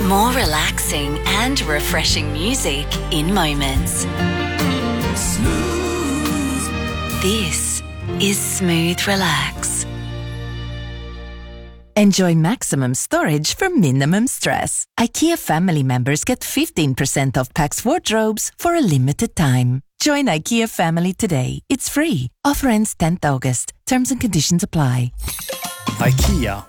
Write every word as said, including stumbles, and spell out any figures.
More relaxing and refreshing music in moments. Smooth. This is Smooth Relax. Enjoy maximum storage for minimum stress. IKEA family members get fifteen percent off Pax wardrobes for a limited time. Join IKEA family today. It's free. Offer ends tenth August. Terms and conditions apply. IKEA.